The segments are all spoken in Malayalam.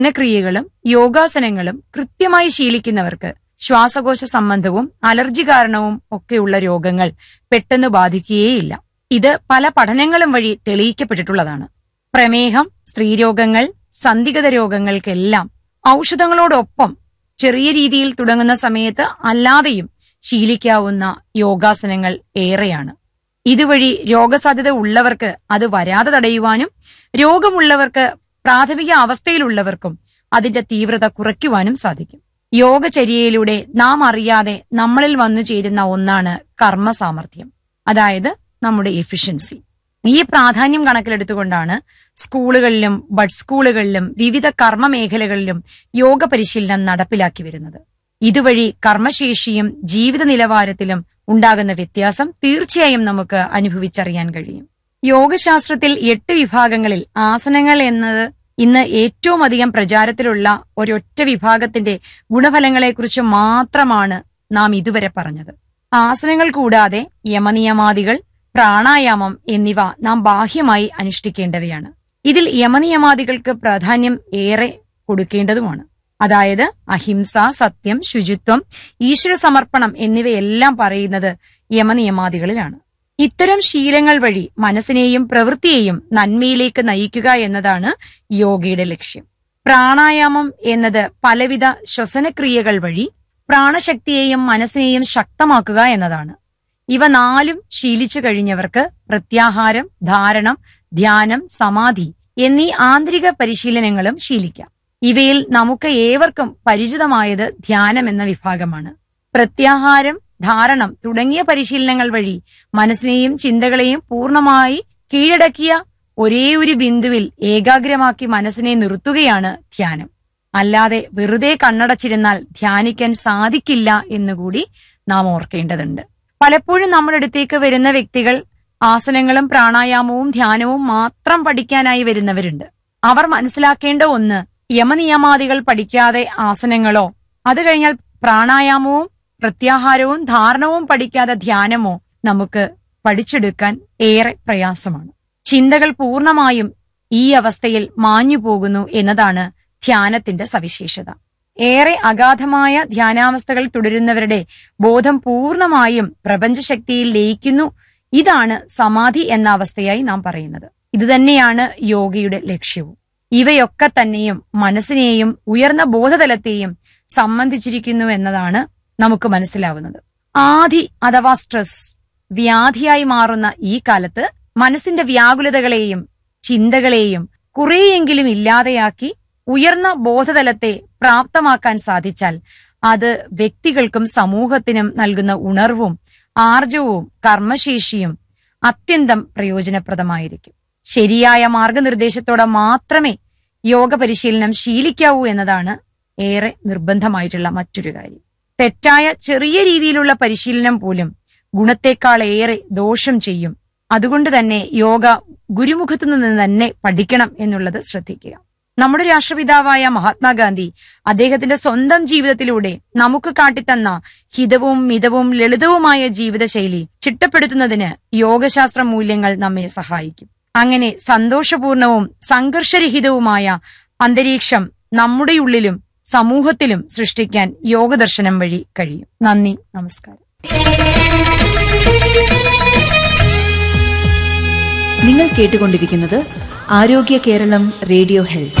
ക്രിയകളും യോഗാസനങ്ങളും കൃത്യമായി ശീലിക്കുന്നവർക്ക് ശ്വാസകോശ സംബന്ധവും അലർജി കാരണവും ഒക്കെയുള്ള രോഗങ്ങൾ പെട്ടെന്ന് ബാധിക്കുകയേയില്ല. ഇത് പല പഠനങ്ങളും വഴി തെളിയിക്കപ്പെട്ടിട്ടുള്ളതാണ്. പ്രമേഹം, സ്ത്രീരോഗങ്ങൾ, സന്ധിഗത രോഗങ്ങൾക്കെല്ലാം ഔഷധങ്ങളോടൊപ്പം ചെറിയ രീതിയിൽ തുടങ്ങുന്ന സമയത്ത് അല്ലാതെയും ശീലിക്കാവുന്ന യോഗാസനങ്ങൾ ഏറെയാണ്. ഇതുവഴി രോഗസാധ്യത ഉള്ളവർക്ക് അത് വരാതെ തടയുവാനും രോഗമുള്ളവർക്ക് പ്രാഥമിക അവസ്ഥയിലുള്ളവർക്കും അതിന്റെ തീവ്രത കുറയ്ക്കുവാനും സാധിക്കും. യോഗചര്യയിലൂടെ നാം അറിയാതെ നമ്മളിൽ വന്നു ചേരുന്ന ഒന്നാണ് കർമ്മസാമർഥ്യം, അതായത് നമ്മുടെ എഫിഷ്യൻസി. ഈ പ്രാധാന്യം കണക്കിലെടുത്തുകൊണ്ടാണ് സ്കൂളുകളിലും ബഡ് സ്കൂളുകളിലും വിവിധ കർമ്മ മേഖലകളിലും യോഗ പരിശീലനം നടപ്പിലാക്കി വരുന്നത്. ഇതുവഴി കർമ്മശേഷിയും ജീവിത നിലവാരത്തിലും ഉണ്ടാകുന്ന വ്യത്യാസം തീർച്ചയായും നമുക്ക് അനുഭവിച്ചറിയാൻ കഴിയും. യോഗശാസ്ത്രത്തിൽ 8 വിഭാഗങ്ങളിൽ ആസനങ്ങൾ എന്നത് ഇന്ന് ഏറ്റവും അധികം പ്രചാരത്തിലുള്ള ഒരൊറ്റ വിഭാഗത്തിന്റെ ഗുണഫലങ്ങളെക്കുറിച്ച് മാത്രമാണ് നാം ഇതുവരെ പറഞ്ഞത്. ആസനങ്ങൾ കൂടാതെ യമനിയമാദികൾ, പ്രാണായാമം എന്നിവ നാം ബാഹ്യമായി അനുഷ്ഠിക്കേണ്ടവയാണ്. ഇതിൽ യമനിയമാദികൾക്ക് പ്രാധാന്യം ഏറെ കൊടുക്കേണ്ടതുമാണ്. അതായത് അഹിംസ, സത്യം, ശുചിത്വം, ഈശ്വര സമർപ്പണം എന്നിവയെല്ലാം പറയുന്നത് യമനിയമാദികളിലാണ്. ഇത്തരം ശീലങ്ങൾ വഴി മനസ്സിനെയും പ്രവൃത്തിയെയും നന്മയിലേക്ക് നയിക്കുക എന്നതാണ് യോഗയുടെ ലക്ഷ്യം. പ്രാണായാമം എന്നത് പലവിധ ശ്വസനക്രിയകൾ വഴി പ്രാണശക്തിയെയും മനസ്സിനെയും ശക്തമാക്കുക എന്നതാണ്. ഇവ 4 ശീലിച്ചു കഴിഞ്ഞവർക്ക് പ്രത്യാഹാരം, ധാരണം, ധ്യാനം, സമാധി എന്നീ ആന്തരിക പരിശീലനങ്ങളും ശീലിക്കാം. ഇവയിൽ നമുക്ക് ഏവർക്കും പരിചിതമായത് ധ്യാനം എന്ന വിഭാഗമാണ്. പ്രത്യാഹാരം, ധാരണം തുടങ്ങിയ പരിശീലനങ്ങൾ വഴി മനസ്സിനെയും ചിന്തകളെയും പൂർണ്ണമായി കീഴടക്കിയ ഒരേയൊരു ബിന്ദുവിൽ ഏകാഗ്രമാക്കി മനസ്സിനെ നിർത്തുകയാണ് ധ്യാനം. അല്ലാതെ വെറുതെ കണ്ണടച്ചിരുന്നാൽ ധ്യാനിക്കാൻ സാധിക്കില്ല എന്നുകൂടി നാം ഓർക്കേണ്ടതുണ്ട്. പലപ്പോഴും നമ്മുടെ അടുത്തേക്ക് വരുന്ന വ്യക്തികൾ ആസനങ്ങളും പ്രാണായാമവും ധ്യാനവും മാത്രം പഠിക്കാനായി വരുന്നവരുണ്ട്. അവർ മനസ്സിലാക്കേണ്ട ഒന്ന്, യമനിയമാദികൾ പഠിക്കാതെ ആസനങ്ങളോ അത് കഴിഞ്ഞാൽ പ്രാണായാമവും പ്രത്യാഹാരവും ധാരണവും പഠിക്കാതെ ധ്യാനമോ നമുക്ക് പഠിച്ചെടുക്കാൻ ഏറെ പ്രയാസമാണ്. ചിന്തകൾ പൂർണ്ണമായും ഈ അവസ്ഥയിൽ മാഞ്ഞു പോകുന്നു എന്നതാണ് ധ്യാനത്തിന്റെ സവിശേഷത. ഏറെ അഗാധമായ ധ്യാനാവസ്ഥകൾ തുടരുന്നവരുടെ ബോധം പൂർണ്ണമായും പ്രപഞ്ചശക്തിയിൽ ലയിക്കുന്നു. ഇതാണ് സമാധി എന്ന അവസ്ഥയായി നാം പറയുന്നത്. ഇതുതന്നെയാണ് യോഗയുടെ ലക്ഷ്യവും. ഇവയൊക്കെ തന്നെയും മനസ്സിനെയും ഉയർന്ന ബോധതലത്തെയും സംബന്ധിച്ചിരിക്കുന്നു എന്നതാണ് നമുക്ക് മനസ്സിലാവുന്നത്. ആധി അഥവാ സ്ട്രെസ് വ്യാധിയായി മാറുന്ന ഈ കാലത്ത് മനസ്സിന്റെ വ്യാകുലതകളെയും ചിന്തകളെയും കുറെയെങ്കിലും ഇല്ലാതെയാക്കി ഉയർന്ന ബോധതലത്തെ പ്രാപ്തമാക്കാൻ സാധിച്ചാൽ അത് വ്യക്തികൾക്കും സമൂഹത്തിനും നൽകുന്ന ഉണർവും ആർജവും കർമ്മശേഷിയും അത്യന്തം പ്രയോജനപ്രദമായിരിക്കും. ശരിയായ മാർഗനിർദ്ദേശത്തോടെ മാത്രമേ യോഗ പരിശീലനം ശീലിക്കാവൂ എന്നതാണ് ഏറെ നിർബന്ധമായിട്ടുള്ള മറ്റൊരു കാര്യം. തെറ്റായ ചെറിയ രീതിയിലുള്ള പരിശീലനം പോലും ഗുണത്തെക്കാൾ ഏറെ ദോഷം ചെയ്യും. അതുകൊണ്ട് തന്നെ യോഗ ഗുരുമുഖത്തു നിന്ന് തന്നെ പഠിക്കണം എന്നുള്ളത് ശ്രദ്ധിക്കുക. നമ്മുടെ രാഷ്ട്രപിതാവായ മഹാത്മാഗാന്ധി അദ്ദേഹത്തിന്റെ സ്വന്തം ജീവിതത്തിലൂടെ നമുക്ക് കാട്ടിത്തന്ന ഹിതവും മിതവും ലളിതവുമായ ജീവിതശൈലി ചിട്ടപ്പെടുത്തുന്നതിന് യോഗശാസ്ത്ര മൂല്യങ്ങൾ നമ്മെ സഹായിക്കും. അങ്ങനെ സന്തോഷപൂർണവും സംഘർഷരഹിതവുമായ അന്തരീക്ഷം നമ്മുടെ ഉള്ളിലും സമൂഹത്തിലും സൃഷ്ടിക്കാൻ യോഗദർശനം വഴി കഴിയും. നന്ദി, നമസ്കാരം. നിങ്ങൾ കേട്ടുകൊണ്ടിരിക്കുന്നത് ആരോഗ്യ കേരളം റേഡിയോ ഹെൽത്ത്.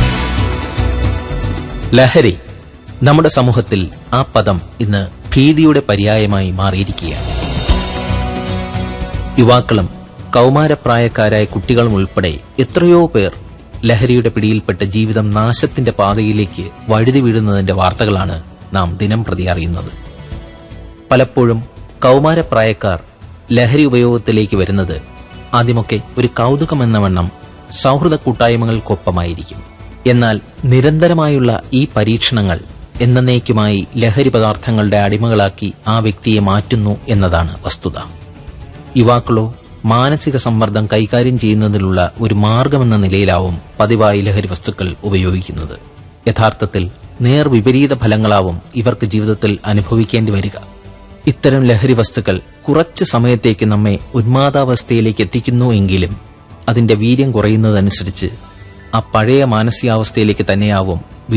ലഹരി നമ്മുടെ സമൂഹത്തിൽ ആ പദം ഇന്ന് ഭീതിയുടെ പര്യായമായി മാറിയിരിക്കുകയാണ്. യുവാക്കളും കൗമാരപ്രായക്കാരായ കുട്ടികളും ഉൾപ്പെടെ എത്രയോ പേർ ലഹരിയുടെ പിടിയിൽപ്പെട്ട് ജീവിതം നാശത്തിന്റെ പാതയിലേക്ക് വഴുതി വീഴുന്നതിന്റെ വാർത്തകളാണ് നാം ദിനം പ്രതി അറിയുന്നത്. പലപ്പോഴും കൗമാരപ്രായക്കാർ ലഹരി ഉപയോഗത്തിലേക്ക് വരുന്നത് ആദ്യമൊക്കെ ഒരു കൗതുകമെന്ന വണ്ണം സൗഹൃദ കൂട്ടായ്മകൾക്കൊപ്പമായിരിക്കും. എന്നാൽ നിരന്തരമായുള്ള ഈ പരീക്ഷണങ്ങൾ എന്നേക്കുമായി ലഹരി പദാർത്ഥങ്ങളുടെ അടിമകളാക്കി ആ വ്യക്തിയെ മാറ്റുന്നു എന്നതാണ് വസ്തുത. യുവാക്കളോ മാനസിക സമ്മർദ്ദം കൈകാര്യം ചെയ്യുന്നതിനുള്ള ഒരു മാർഗമെന്ന നിലയിലാവും പതിവായി ലഹരി വസ്തുക്കൾ ഉപയോഗിക്കുന്നത്. യഥാർത്ഥത്തിൽ നേർവിപരീത ഫലങ്ങളാവും ഇവർക്ക് ജീവിതത്തിൽ അനുഭവിക്കേണ്ടി വരിക. ഇത്തരം ലഹരി വസ്തുക്കൾ കുറച്ച് സമയത്തേക്ക് നമ്മെ ഉന്മാദാവസ്ഥയിലേക്ക് എത്തിക്കുന്നു എങ്കിലും അതിന്റെ വീര്യം കുറയുന്നതനുസരിച്ച് ആ പഴയ മാനസികാവസ്ഥയിലേക്ക് തന്നെയാവും